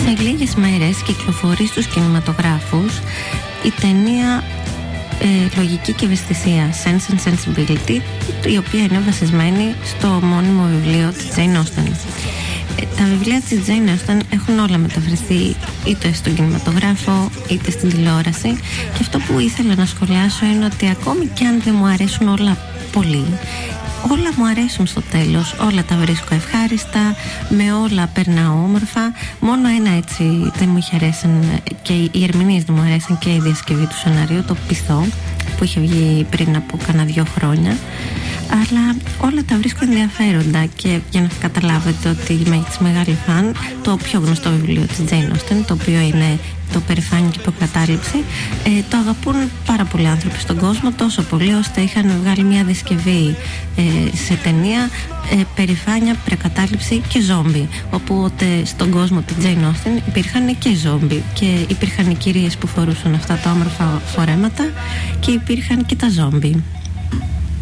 Σε λίγες μέρες κυκλοφορεί στους κινηματογράφους η ταινία Λογική και Ευαισθησία, Sense and Sensibility, η οποία είναι βασισμένη στο μόνιμο βιβλίο της Jane Austen. Τα βιβλία της Jane Austen έχουν όλα μεταφραστεί είτε στον κινηματογράφο είτε στην τηλεόραση, και αυτό που ήθελα να σχολιάσω είναι ότι ακόμη και αν δεν μου αρέσουν όλα πολύ, όλα μου αρέσουν στο τέλος, όλα τα βρίσκω ευχάριστα, με όλα περνάω όμορφα. Μόνο ένα έτσι δεν μου είχε αρέσει, και οι ερμηνείες δεν μου αρέσαν, και η διασκευή του σενάριου, το Πειθό, που είχε βγει πριν από κάνα 2 χρόνια. Αλλά όλα τα βρίσκω ενδιαφέροντα, και για να καταλάβετε ότι είμαι της μεγάλη φαν, το πιο γνωστό βιβλίο της Jane Austen, το οποίο είναι το Περηφάνεια και Προκατάληψη, το αγαπούν πάρα πολλοί άνθρωποι στον κόσμο, τόσο πολύ ώστε είχαν βγάλει μια διασκευή σε ταινία, Περηφάνεια, Προκατάληψη και Ζόμπι, οπότε στον κόσμο της Jane Austen υπήρχαν και ζόμπι, και υπήρχαν οι κυρίες που φορούσαν αυτά τα όμορφα φορέματα, και υπήρχαν και τα ζόμπι.